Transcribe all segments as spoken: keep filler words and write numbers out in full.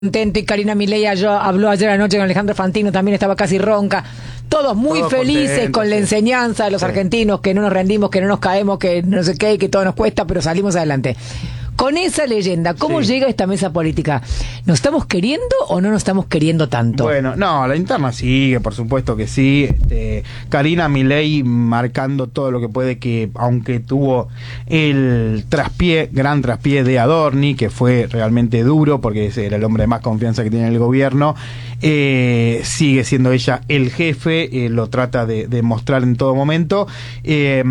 contento, y Karina Milei habló ayer anoche con Alejandro Fantino, también estaba casi ronca. Todos muy Todos felices contentos, con la enseñanza de los sí. argentinos, que no nos rendimos, que no nos caemos, que no sé qué, que todo nos cuesta, pero salimos adelante. Con esa leyenda, ¿cómo sí. llega esta mesa política? ¿Nos estamos queriendo o no nos estamos queriendo tanto? Bueno, no, la interna sigue, por supuesto que sí. Este, Karina Milei marcando todo lo que puede, que aunque tuvo el traspié, gran traspié de Adorni, que fue realmente duro, porque ese era el hombre de más confianza que tiene el gobierno, eh, sigue siendo ella el jefe, eh, lo trata de, de mostrar en todo momento, eh,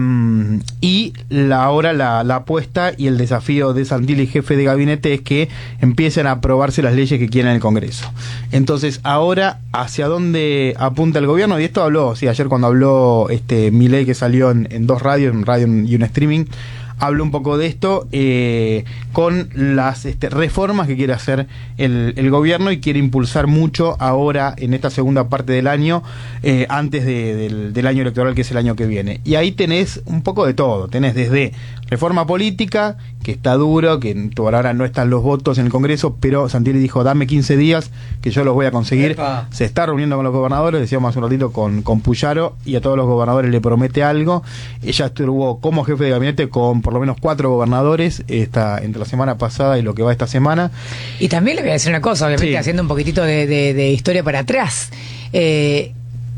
y la, ahora la, la apuesta y el desafío de Santilli, jefe de gabinete, es que empiecen a aprobarse las leyes que quieren en el Congreso. Entonces, ahora, ¿hacia dónde apunta el gobierno? Y esto habló, sí, ayer cuando habló este Milei, que salió en, en dos radios, un radio y un streaming, habló un poco de esto, eh, con las este, reformas que quiere hacer el, el gobierno, y quiere impulsar mucho ahora en esta segunda parte del año, eh, antes de, del, del año electoral, que es el año que viene. Y ahí tenés un poco de todo, tenés desde reforma política, que está duro, que por ahora no están los votos en el Congreso, pero Santilli dijo, dame quince días que yo los voy a conseguir. Epa. Se está reuniendo con los gobernadores, decíamos hace un ratito con, con Puyaro, y a todos los gobernadores le promete algo. Ella estuvo como jefe de gabinete con por lo menos cuatro gobernadores esta, entre la semana pasada y lo que va esta semana. Y también le voy a decir una cosa, obviamente, sí. haciendo un poquitito de, de, de historia para atrás. Eh,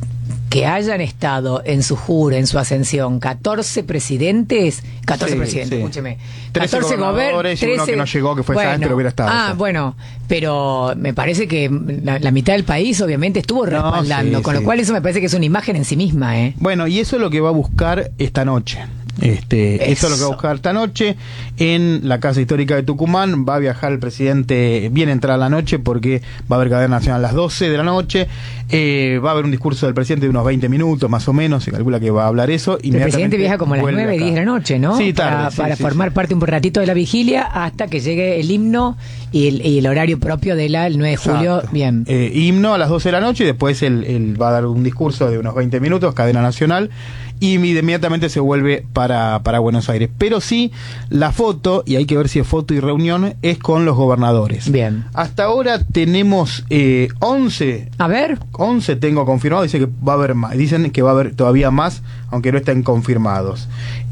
que hayan estado en su jura, en su ascensión, catorce presidentes, catorce sí, presidentes, sí. escúcheme, catorce gobernadores, trece, y uno que no llegó, que fue bueno, Sáenz, pero hubiera estado. Ah, eso. bueno, pero me parece que la, la mitad del país obviamente estuvo respaldando, no, sí, con sí. lo cual eso me parece que es una imagen en sí misma, ¿eh? Bueno, y eso es lo que va a buscar esta noche. Este, eso. eso es lo que va a buscar esta noche en la Casa Histórica de Tucumán. Va a viajar el presidente bien entrada la noche, porque va a haber cadena nacional a las doce de la noche. Eh, va a haber un discurso del presidente de unos veinte minutos más o menos, se calcula que va a hablar eso. El presidente viaja como a las nueve, diez de la noche, ¿no? Sí, tarde, para, sí, para sí, formar sí. parte un ratito de la vigilia hasta que llegue el himno y el, y el horario propio del nueve de julio. Exacto. Bien. Eh, himno a las doce de la noche, y después él, él va a dar un discurso de unos veinte minutos, cadena nacional, y inmediatamente se vuelve para, para Buenos Aires. Pero sí, la foto, y hay que ver si es foto y reunión, es con los gobernadores. Bien. Hasta ahora tenemos eh, once. A ver. once tengo confirmado, dice que va a haber más. Dicen que va a haber todavía más, aunque no estén confirmados.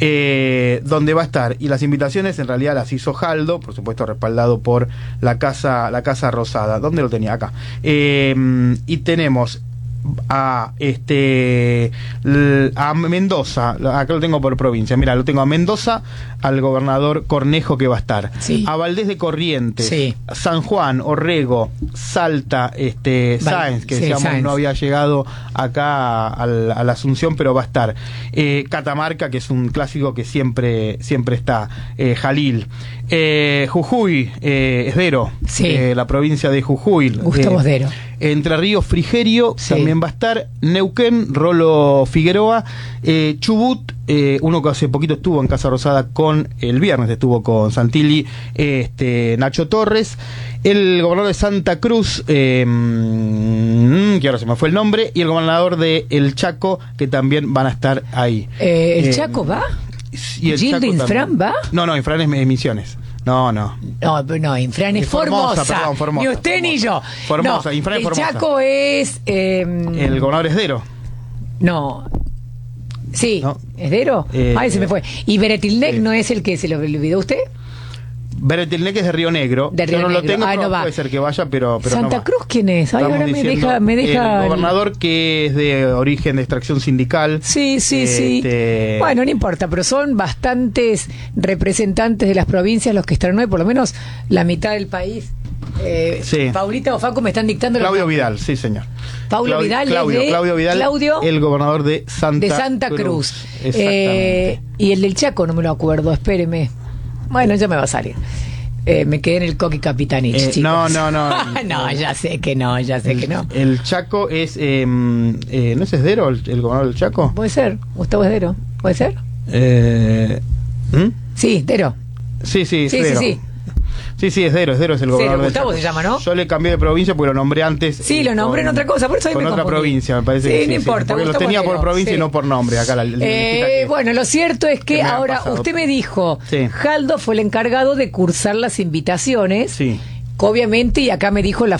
Eh, donde va a estar. Y las invitaciones en realidad las hizo Jaldo, por supuesto respaldado por la Casa, la Casa Rosada. ¿Dónde lo tenía? Acá. Eh, y tenemos a este a Mendoza, acá lo tengo por provincia, mira, lo tengo a Mendoza, al gobernador Cornejo, que va a estar, sí. a Valdés de Corrientes, sí. San Juan, Orrego, Salta, este Sáenz, que sí, decíamos Sáenz. No había llegado acá a, a, a la Asunción, pero va a estar, eh, Catamarca, que es un clásico que siempre siempre está, eh, Jalil, eh, Jujuy, eh, Esdero, sí. eh, la provincia de Jujuy, Gustavo eh, Esdero, Entre Ríos, Frigerio, sí. también va a estar Neuquén, Rolo Figueroa, eh, Chubut, eh, uno que hace poquito estuvo en Casa Rosada con, el viernes estuvo con Santilli, este, Nacho Torres, el gobernador de Santa Cruz, eh, que ahora se me fue el nombre, y el gobernador de El Chaco, que también van a estar ahí. Eh, ¿El eh, Chaco va? Y el ¿Gildo Infran va? No, no, Infran es Misiones. No, no. No, no, Infran es Formosa. Formosa. Perdón, Formosa. Ni usted Formosa. ni yo. Formosa, no, Infran es el Formosa. Chaco es... Eh, el gobernador Esdero. No. Sí, ¿no? ¿Esdero? Eh, Ay, se me fue. ¿Y Beretilnec sí. no es el que se lo olvidó usted? Beretilnec es de Río Negro. De Río Yo no Negro. lo tengo, ah, pero no va. puede ser que vaya, pero, pero ¿Santa no Cruz quién es? Ay, ahora me deja, me deja... El gobernador que es de origen de extracción sindical. Sí, sí, este... sí. Bueno, no importa, pero son bastantes representantes de las provincias los que están hoy, por lo menos la mitad del país. Eh, sí. Paulita o Facu me están dictando... Claudio los... Vidal, sí, señor. Paulo Claudio, Vidal Claudio, de... Claudio Vidal, Claudio, el gobernador de Santa, de Santa Cruz. Cruz. Exactamente. Eh, y el del Chaco no me lo acuerdo, espéreme. Bueno, ya me va a salir. Eh, me quedé en el Coqui Capitanich, eh, chicos. No, no, no. no, ya sé que no, ya sé el, que no. El Chaco es... Eh, eh, ¿no es Esdero el, el gobernador del Chaco? Puede ser, Gustavo Esdero, ¿puede ser? Eh, ¿hmm? Sí, Esdero. Sí, sí, sí, Esdero. sí, sí. Sí, sí, Esdero, Esdero es el gobernador. Gustavo se llama, ¿no? Yo le cambié de provincia porque lo nombré antes. Sí, lo nombré con, en otra cosa, por eso ahí con me otra confundí. provincia, me parece. Sí, que sí, no sí, importa. Porque los tenía por provincia sí. y no por nombre. Acá la, la eh, bueno, lo cierto es que, que ahora usted me dijo, sí. Jaldo fue el encargado de cursar las invitaciones. Sí. obviamente, y acá me dijo la